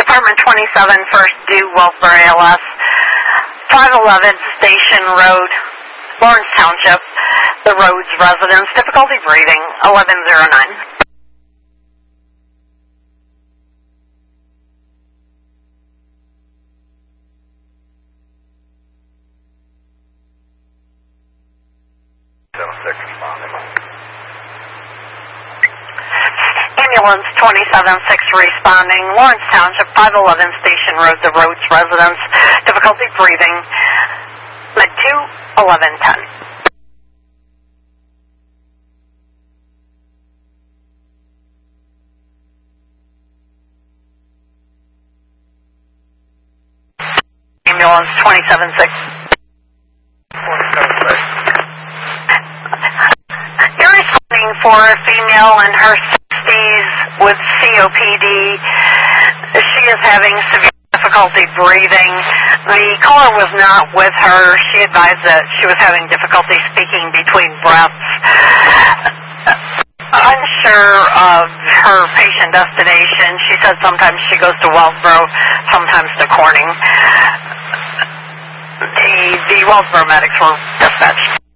Department 27, First Due, Wellsboro ALS, 511 Station Road, Lawrence Township, the Rhodes residence, difficulty breathing, 1109. Ambulance 27-6 responding, Lawrence Township, 511 Station Road, the Rhodes residence, difficulty breathing, Med 2, 1110. Ambulance 27-6. 27-6. You're responding for a female in her 60s with COPD. She is having severe difficulty breathing. The caller was not with her. She advised that she was having difficulty speaking between breaths. Unsure of her patient destination. She said sometimes she goes to Wellsboro, sometimes to Corning. The Wellsboro medics were dispatched.